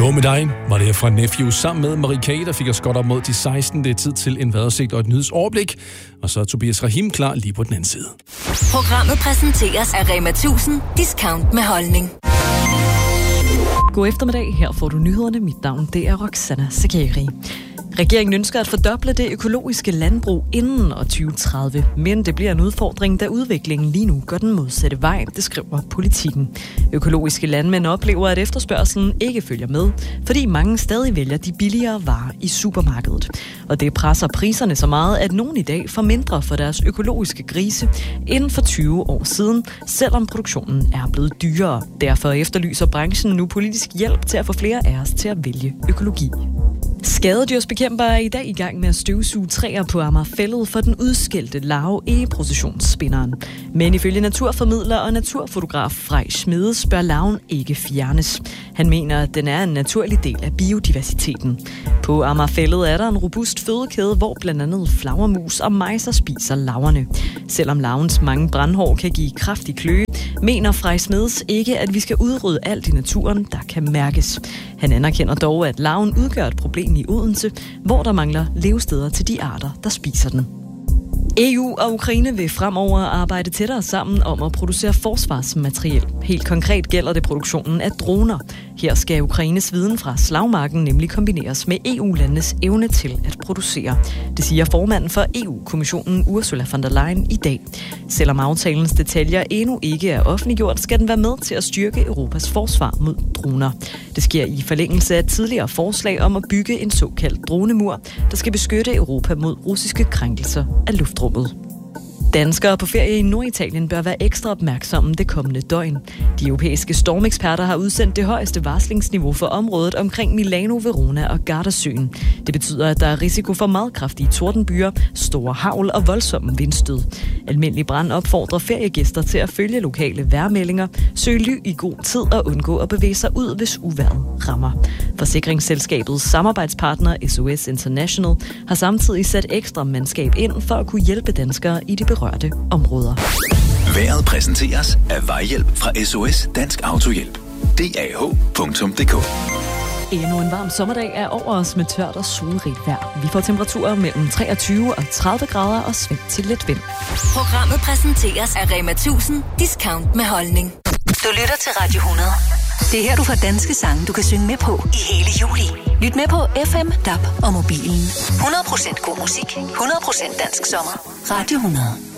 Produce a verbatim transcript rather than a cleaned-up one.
Gå med dig, var det her fra Nephew sammen med Marie K, der fik os godt op mod de seksten. Det er tid til en vejrudsigt og et nyhedsoverblik. Og så er Tobias Rahim klar lige på den anden side. Programmet præsenteres af Rema tusind. Discount med holdning. God eftermiddag. Her får du nyhederne. Mit navn det er Roxana Sakari. Regeringen ønsker at fordoble det økologiske landbrug inden år tyve tredive, men det bliver en udfordring, da udviklingen lige nu går den modsatte vej, det skriver Politikken. Økologiske landmænd oplever, at efterspørgselen ikke følger med, fordi mange stadig vælger de billigere varer i supermarkedet. Og det presser priserne så meget, at nogen i dag får mindre for deres økologiske grise end for tyve år siden, selvom produktionen er blevet dyrere. Derfor efterlyser branchen nu politisk hjælp til at få flere af os til at vælge økologi. Skadedyrsbekæmpere er i dag i gang med at støvsuge træer på Amagerfælled for den udskældte larve e-processionsspinderen. Men ifølge naturformidler og naturfotograf Frej Smedes bør larven ikke fjernes. Han mener, at den er en naturlig del af biodiversiteten. På Amagerfælled er der en robust fødekæde, hvor blandt andet flagermus og mejser spiser larverne. Selvom larvens mange brandhår kan give kraftig kløe, mener Frej Smedes ikke, at vi skal udrydde alt i naturen, der kan mærkes. Han anerkender dog, at larven udgør et problem i Odense, hvor der mangler levesteder til de arter, der spiser den. E U og Ukraine vil fremover arbejde tættere sammen om at producere forsvarsmateriel. Helt konkret gælder det produktionen af droner. Her skal Ukraines viden fra slagmarken nemlig kombineres med E U-landenes evne til at producere. Det siger formanden for E U-kommissionen Ursula von der Leyen i dag. Selvom aftalens detaljer endnu ikke er offentliggjort, skal den være med til at styrke Europas forsvar mod droner. Det sker i forlængelse af tidligere forslag om at bygge en såkaldt dronemur, der skal beskytte Europa mod russiske krænkelser af luftrummet. Danskere på ferie i Norditalien bør være ekstra opmærksomme det kommende døgn. De europæiske stormeksperter har udsendt det højeste varslingsniveau for området omkring Milano, Verona og Gardasøen. Det betyder, at der er risiko for meget kraftige tordenbyer, store hagl og voldsomme vindstød. Almindelig brand opfordrer feriegæster til at følge lokale vejrmeldinger, søge ly i god tid og undgå at bevæge sig ud, hvis uvejret rammer. Forsikringsselskabets samarbejdspartner S O S International har samtidig sat ekstra mandskab ind for at kunne hjælpe danskere i de berørte områder. Vejret præsenteres af Vejhjælp fra S O S Dansk Autohjælp. D A H punktum d k. Endnu en varm sommerdag er over os med tørt og solrigt vejr. Vi får temperaturer mellem treogtyve og tredive grader og sving til let vind. Programmet præsenteres af Rema tusind. Discount med holdning. Du lytter til Radio hundrede. Det er her, du får danske sange, du kan synge med på i hele juli. Lyt med på F M, D A B og mobilen. hundrede procent god musik. hundrede procent dansk sommer. Radio hundrede.